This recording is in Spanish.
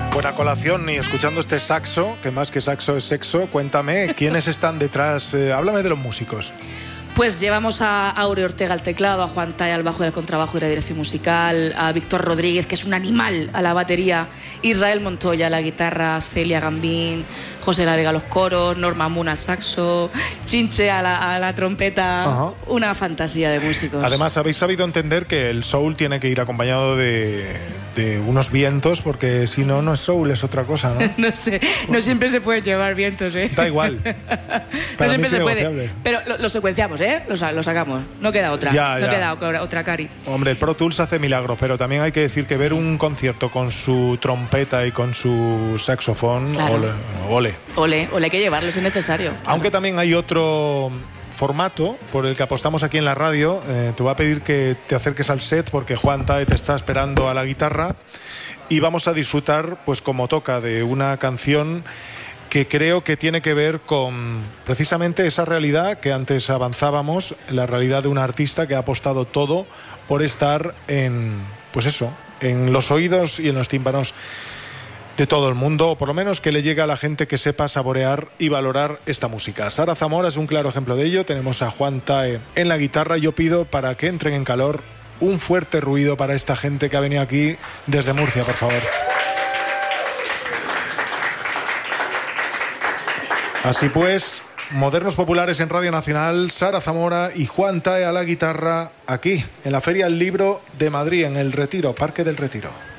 Buena colación, y escuchando este saxo, que más que saxo es sexo, cuéntame, ¿quiénes están detrás? Háblame de los músicos. Pues llevamos a Aure Ortega al teclado, a Juan Tay al bajo y al contrabajo y la dirección musical, a Víctor Rodríguez, que es un animal, a la batería, Israel Montoya a la guitarra, Celia Gambín, José La Vega a los coros, Norma Moon al saxo, Chinche a la trompeta. Ajá. Una fantasía de músicos. Además, habéis sabido entender que el soul tiene que ir acompañado de unos vientos, porque si no, no es soul, es otra cosa, ¿no? No sé, no siempre se puede llevar vientos, ¿eh? Da igual. No siempre se puede. Pero lo secuenciamos, ¿eh? Lo sacamos. No queda otra. No queda otra, Cari. Hombre, el Pro Tools hace milagros, pero también hay que decir que ver un concierto con su trompeta y con su saxofón, claro. Ole, hay que llevarlo, si es necesario. Claro. Aunque también hay otro formato por el que apostamos aquí en la radio. Te voy a pedir que te acerques al set, porque Juan Tay te está esperando a la guitarra, y vamos a disfrutar, pues como toca, de una canción que creo que tiene que ver con precisamente esa realidad que antes avanzábamos, la realidad de un artista que ha apostado todo por estar en los oídos y en los tímpanos de todo el mundo, o por lo menos que le llegue a la gente que sepa saborear y valorar esta música. Sara Zamora es un claro ejemplo de ello. Tenemos a Juan Tay en la guitarra. Yo pido, para que entren en calor, un fuerte ruido para esta gente que ha venido aquí desde Murcia, por favor. Así pues, Modernos Populares en Radio Nacional, Sara Zamora y Juan Tay a la guitarra, aquí en la Feria del Libro de Madrid, en el Retiro, Parque del Retiro.